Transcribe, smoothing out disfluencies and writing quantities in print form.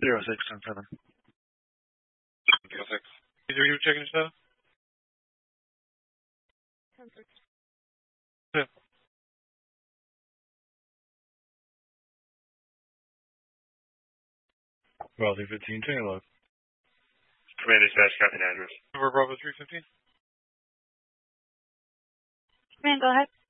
0610-7. 06. Either you checking yourself? 10-6. Yeah. Raleigh 15, take a look. Command dispatch, got an address. Bravo 315. Command, go ahead.